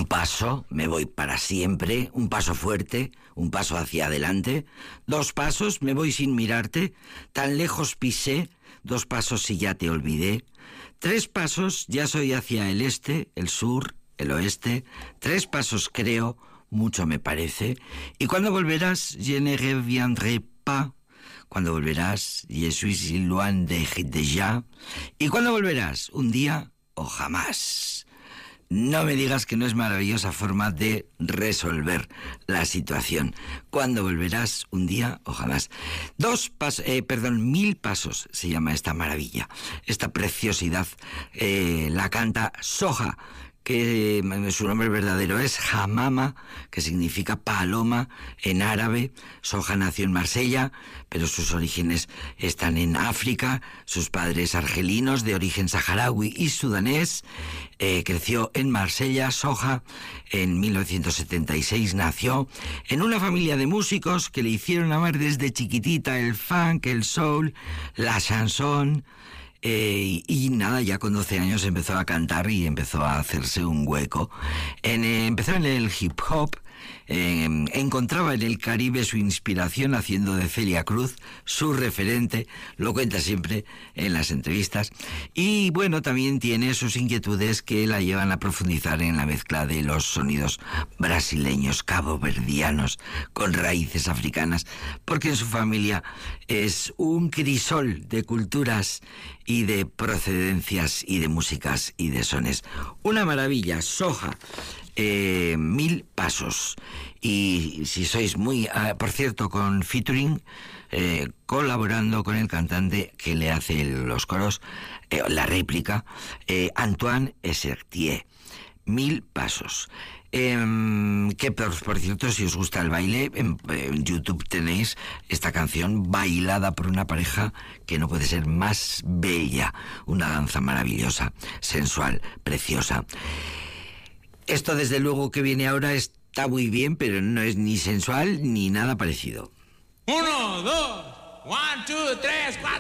Un paso, me voy para siempre, un paso fuerte, un paso hacia adelante. 2 pasos, me voy sin mirarte, tan lejos pisé, 2 pasos y ya te olvidé. 3 pasos, ya soy hacia el este, el sur, el oeste. 3 pasos creo, mucho me parece. Y cuando volverás, je ne reviendrai pas. Cuando volverás, je suis loin de déjà. Y cuando volverás, un día o jamás. No me digas que no es maravillosa forma de resolver la situación. Cuando volverás, un día o jamás. 1000 pasos se llama esta maravilla, esta preciosidad. La canta Soja, que su nombre verdadero es Hamama, que significa paloma en árabe. Soja nació en Marsella, pero sus orígenes están en África. Sus padres argelinos de origen saharaui y sudanés. Creció en Marsella. Soja en 1976 nació en una familia de músicos que le hicieron amar desde chiquitita el funk, el soul, la chanson. Y nada, ya con 12 años empezó a cantar y empezó a hacerse un hueco. Empezó en el hip hop. Encontraba en el Caribe su inspiración haciendo de Celia Cruz su referente, lo cuenta siempre en las entrevistas, y bueno, también tiene sus inquietudes que la llevan a profundizar en la mezcla de los sonidos brasileños, caboverdianos, con raíces africanas, porque en su familia es un crisol de culturas y de procedencias y de músicas y de sones. Una maravilla, Soja. 1000 pasos. Y si sois muy... por cierto, con featuring, colaborando con el cantante que le hace los coros, la réplica, Antoine Essertier. 1000 pasos. Que por cierto, si os gusta el baile, en YouTube tenéis esta canción bailada por una pareja que no puede ser más bella. Una danza maravillosa, sensual, preciosa. Esto desde luego que viene ahora está muy bien, pero no es ni sensual ni nada parecido. 1, 2, 1, 2, 3, 4.